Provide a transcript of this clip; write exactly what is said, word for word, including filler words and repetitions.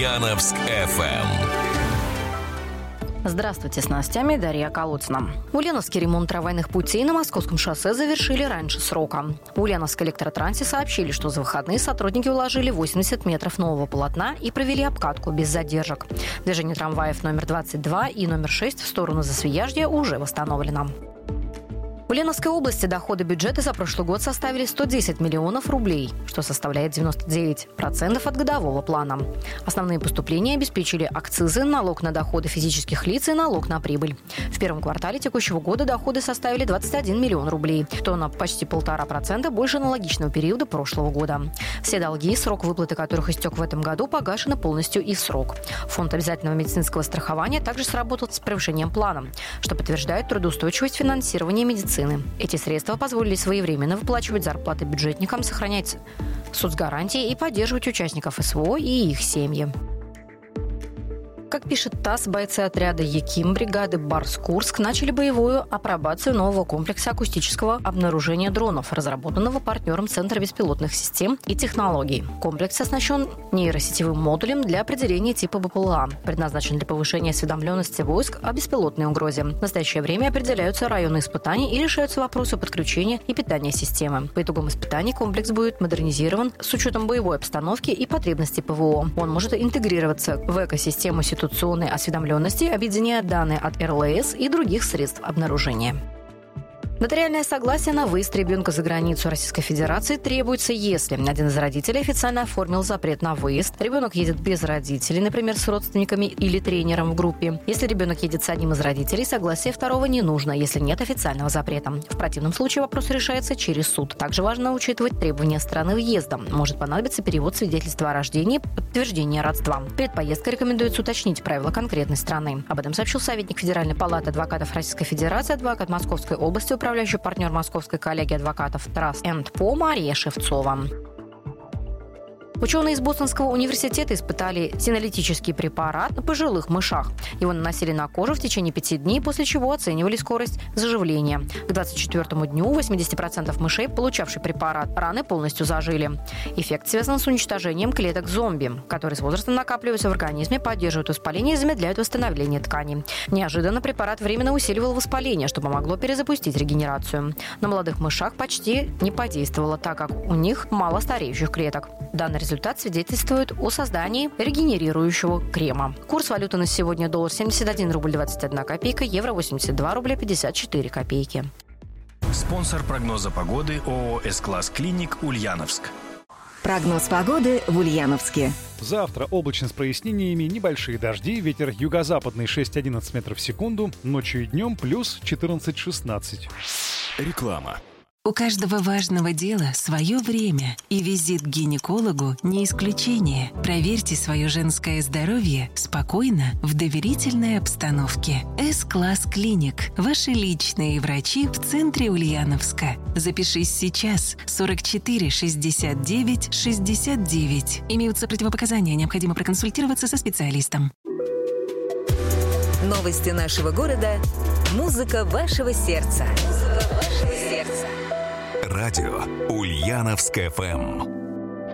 Ульяновск эф эм. Здравствуйте, с новостями Дарья Колодцина. Ульяновский ремонт трамвайных путей на Московском шоссе завершили раньше срока. В Ульяновской электротрансе сообщили, что за выходные сотрудники уложили восемьдесят метров нового полотна и провели обкатку без задержек. Движение трамваев номер двадцать два и номер шесть в сторону Засвияжья уже восстановлено. В Ульяновской области доходы бюджета за прошлый год составили сто десять миллионов рублей, что составляет девяносто девять процентов от годового плана. Основные поступления обеспечили акцизы, налог на доходы физических лиц и налог на прибыль. В первом квартале текущего года доходы составили двадцать один миллион рублей, что на почти полтора процента больше аналогичного периода прошлого года. Все долги, срок выплаты которых истек в этом году, погашены полностью и в срок. Фонд обязательного медицинского страхования также сработал с превышением плана, что подтверждает трудоустойчивость финансирования медицины. Эти средства позволили своевременно выплачивать зарплаты бюджетникам, сохранять соцгарантии и поддерживать участников эс вэ о и их семьи. Как пишет ТАСС, бойцы отряда Яким бригады Барс-Курск начали боевую апробацию нового комплекса акустического обнаружения дронов, разработанного партнером Центра беспилотных систем и технологий. Комплекс оснащен нейросетевым модулем для определения типа бэ пэ эл а, предназначен для повышения осведомленности войск о беспилотной угрозе. В настоящее время определяются районы испытаний и решаются вопросы подключения и питания системы. По итогам испытаний комплекс будет модернизирован с учетом боевой обстановки и потребностей пэ вэ о. Он может интегрироваться в экосистему ситуационной осведомленности, объединяя данные от эр эл эс и других средств обнаружения. Нотариальное согласие на выезд ребенка за границу Российской Федерации требуется, если один из родителей официально оформил запрет на выезд, ребенок едет без родителей, например, с родственниками или тренером в группе. Если ребенок едет с одним из родителей, согласие второго не нужно, если нет официального запрета. В противном случае вопрос решается через суд. Также важно учитывать требования страны въезда. Может понадобиться перевод свидетельства о рождении, подтверждение родства. Перед поездкой рекомендуется уточнить правила конкретной страны. Об этом сообщил советник Федеральной палаты адвокатов Российской Федерации, адвокат Московской области, управляющий партнер Московской коллегии адвокатов Trust энд по Мария Шевцова. Ученые из Бостонского университета испытали синолитический препарат на пожилых мышах. Его наносили на кожу в течение пяти дней, после чего оценивали скорость заживления. К двадцать четвёртому дню восемьдесят процентов мышей, получавших препарат, раны полностью зажили. Эффект связан с уничтожением клеток зомби, которые с возрастом накапливаются в организме, поддерживают воспаление и замедляют восстановление тканей. Неожиданно препарат временно усиливал воспаление, что помогло перезапустить регенерацию. На молодых мышах почти не подействовало, так как у них мало стареющих клеток. Данный результат свидетельствует о создании регенерирующего крема. Курс валюты на сегодня: доллар семьдесят один рубль двадцать одна копейка, евро восемьдесят два рубля пятьдесят четыре копейки. Спонсор прогноза погоды ООО «С-класс Клиник» Ульяновск. Прогноз погоды в Ульяновске. Завтра облачно с прояснениями, небольшие дожди, ветер юго-западный шесть-одиннадцать метров в секунду, ночью и днем плюс четырнадцать-шестнадцать. Реклама. У каждого важного дела свое время, и визит к гинекологу не исключение. Проверьте свое женское здоровье спокойно, в доверительной обстановке. С-класс Клиник. Ваши личные врачи в центре Ульяновска. Запишись сейчас. сорок четыре шестьдесят девять шестьдесят девять. Имеются противопоказания, необходимо проконсультироваться со специалистом. Новости нашего города. Музыка вашего сердца. Музыка вашего сердца. Радио Ульяновск эф эм.